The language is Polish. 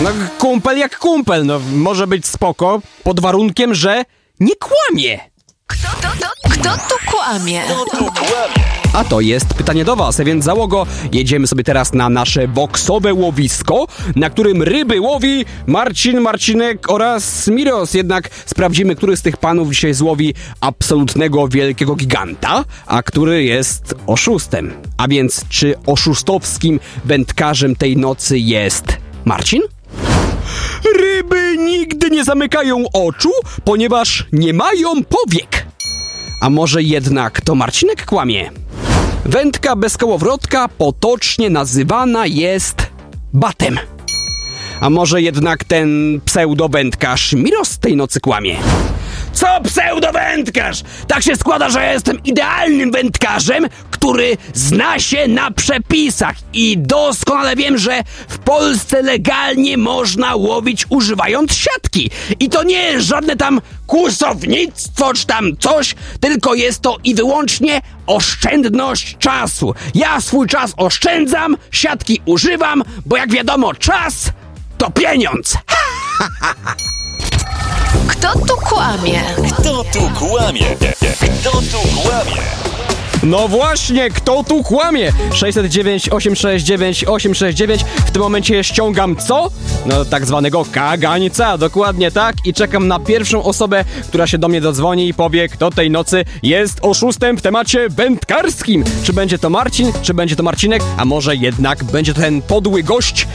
No kumpel jak kumpel, no może być spoko, pod warunkiem, że nie kłamie. Kto tu kłamie? A to jest pytanie do was, więc załogo, jedziemy sobie teraz na nasze boksowe łowisko, na którym ryby łowi Marcin, Marcinek oraz Miros. Jednak sprawdzimy, który z tych panów dzisiaj złowi absolutnego wielkiego giganta, a który jest oszustem. A więc czy oszustowskim wędkarzem tej nocy jest Marcin? Ryby nigdy nie zamykają oczu, ponieważ nie mają powiek. A może jednak to Marcinek kłamie? Wędka bez kołowrotka potocznie nazywana jest batem. A może jednak ten pseudowędkarz Miros tej nocy kłamie? Co pseudowędkarz? Tak się składa, że ja jestem idealnym wędkarzem, który zna się na przepisach i doskonale wiem, że w Polsce legalnie można łowić używając siatki. I to nie jest żadne tam kłusownictwo czy tam coś, tylko jest to i wyłącznie oszczędność czasu. Ja swój czas oszczędzam, siatki używam, bo jak wiadomo, czas to pieniądz. Kto tu kłamie? Kto tu kłamie? Kto tu kłamie? No właśnie, kto tu kłamie? 609 869 869. W tym momencie ściągam co? No tak zwanego kagańca, dokładnie tak. I czekam na pierwszą osobę, która się do mnie dodzwoni i powie, kto tej nocy jest oszustem w temacie wędkarskim. Czy będzie to Marcin, czy będzie to Marcinek, a może jednak będzie to ten podły gość